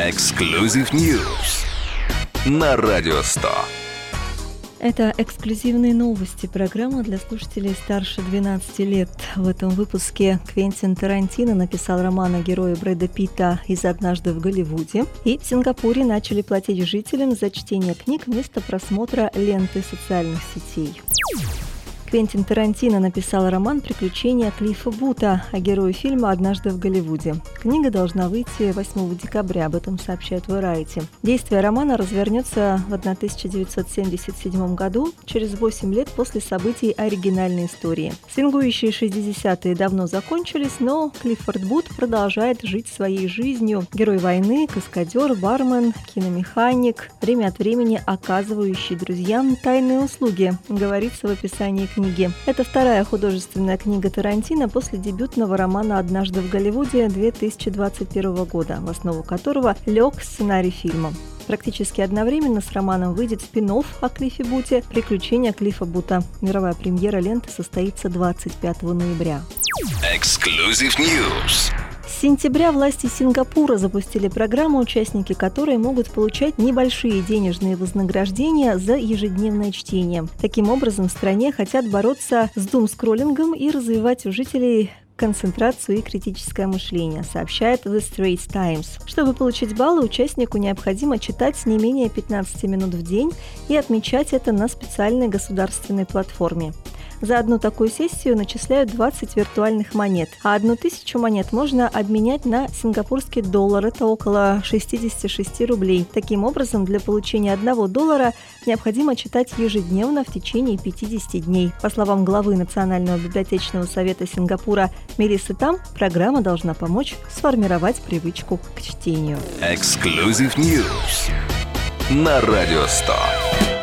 Exclusive News на Радио 100. Это эксклюзивные новости, программа для слушателей старше 12 лет. В этом выпуске Квентин Тарантино написал роман о герое Брэда Питта из «Однажды в Голливуде». И в Сингапуре начали платить жителям за чтение книг вместо просмотра ленты социальных сетей. Квентин Тарантино написал роман «Приключения Клиффа Бута» о герое фильма «Однажды в Голливуде». Книга должна выйти 8 декабря, об этом сообщает Variety. Действие романа развернется в 1977 году, через 8 лет после событий оригинальной истории. Свингующие 60-е давно закончились, но Клиффорд Бут продолжает жить своей жизнью. Герой войны, каскадер, бармен, киномеханик, время от времени оказывающий друзьям тайные услуги, говорится в описании книги. Это вторая художественная книга Тарантино после дебютного романа «Однажды в Голливуде» 2021 года, в основу которого лег сценарий фильма. Практически одновременно с романом выйдет спин-офф о Клиффе Буте «Приключения Клиффа Бута». Мировая премьера ленты состоится 25 ноября. Exclusive News. С сентября власти Сингапура запустили программу, участники которой могут получать небольшие денежные вознаграждения за ежедневное чтение. Таким образом, в стране хотят бороться с думскроллингом и развивать у жителей концентрацию и критическое мышление, сообщает The Straits Times. Чтобы получить баллы, участнику необходимо читать не менее 15 минут в день и отмечать это на специальной государственной платформе. За одну такую сессию начисляют 20 виртуальных монет, а 1000 монет можно обменять на сингапурский доллар, это около 66 рублей. Таким образом, для получения $1 необходимо читать ежедневно в течение 50 дней. По словам главы Национального библиотечного совета Сингапура Мелиссы Там, программа должна помочь сформировать привычку к чтению. Exclusive News на Радио 100.